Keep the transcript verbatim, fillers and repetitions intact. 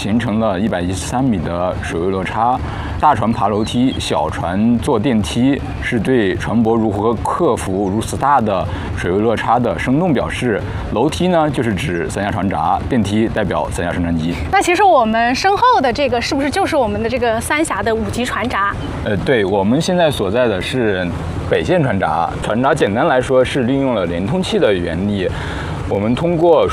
形成了一百一十三米的水位落差。大船爬楼梯，小船坐电梯，是对船舶如何克服如此大的水位落差的生动表示。楼梯呢，就是指三峡船闸；电梯代表三峡升船机。 那其实我们身后的这个是不是就是我们的这个三峡的五级船闸？ 呃，对，我们现在所在的是北线船闸。船闸简单来说是利用了连通器的原理。我们通过